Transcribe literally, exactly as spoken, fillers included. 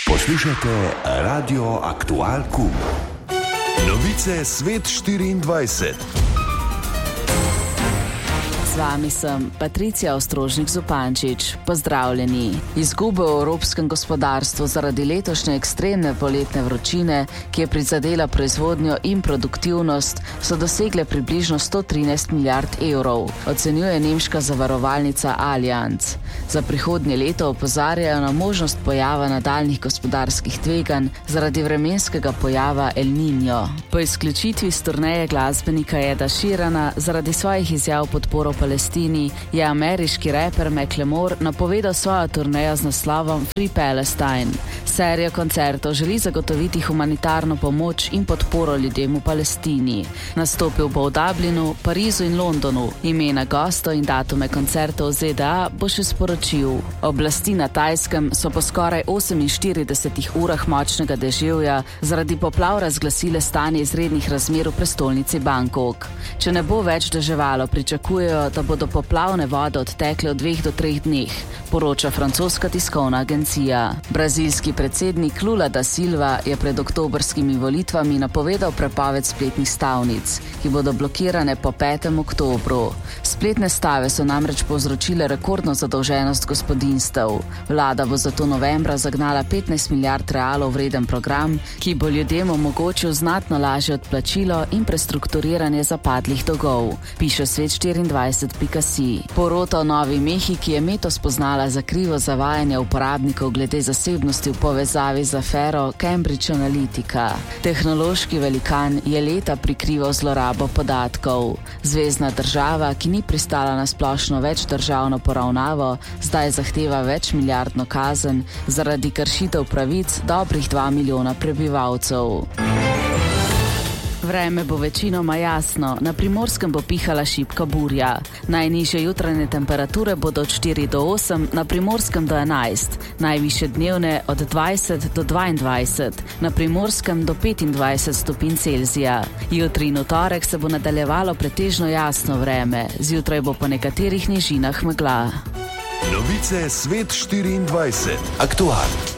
Poslušajte Radio Aktual Kum. Novice Svet štiriindvajset. Z vami sem Patricija Ostrožnik-Zupančič. Pozdravljeni. Izgube v evropskem gospodarstvu zaradi letošnje ekstremne poletne vročine, ki je prizadela proizvodnjo in produktivnost, so dosegle približno sto trinajst milijard evrov, ocenjuje nemška zavarovalnica Allianz. Za prihodnje leto opozarjajo na možnost pojava nadaljnih gospodarskih tveganj zaradi vremenskega pojava El Niño. Po izključitvi s turneje glasbenika Eda Sheerana zaradi svojih izjav podporo Palestini je ameriški reper Macklemore napovedal svojo turnejo z naslovom Free Palestine. Serija koncertov želi zagotoviti humanitarno pomoč in podporo ljudem v Palestini. Nastopil bo v Dublinu, Parizu in Londonu. Imena gostov in datume koncertov v Z D A bo še sporočil. Oblasti na Tajskem so po skoraj oseminštiridesetih urah močnega deževja zaradi poplav razglasile stanje izrednih razmer v prestolnici Bangkok. Če ne bo več deževalo, pričakujejo, da bodo poplavne vode odtekle v dveh do treh dneh, poroča francoska tiskovna agencija. Brazilski predsednik Lula da Silva je pred oktobrskimi volitvami napovedal prepoved spletnih stavnic, ki bodo blokirane po petem oktobru. Spletne stave so namreč povzročile rekordno zadolženost gospodinjstev. Vlada bo zato novembra zagnala petnajst milijard realov vreden program, ki bo ljudem omogočil znatno lažje odplačilo in prestrukturiranje zapadlih dolgov, piše Svet štiriindvajset pika si. Porota v Novi Mehiki je Meta spoznala za krivo zavajanje uporabnikov glede zasebnosti v povezavi z afero Cambridge Analytica. Tehnološki velikan je leta prikrival zlorabo podatkov. Zvezna država, ki ni pristala na splošno večdržavno poravnavo, zdaj zahteva več milijardno kazen zaradi kršitev pravic dobrih dva milijona prebivalcev. Vreme bo večinoma jasno, na Primorskem bo pihala šibka burja. Najnižje jutranje temperature bodo od štiri do osem, na Primorskem do enajst, najvišje dnevne od dvajset do dvaindvajset, na Primorskem do petindvajset stopinj Celzija. Jutri in v torek se bo nadaljevalo pretežno jasno vreme, zjutraj bo po nekaterih nižinah megla. Novice Svet štiriindvajset. Aktual.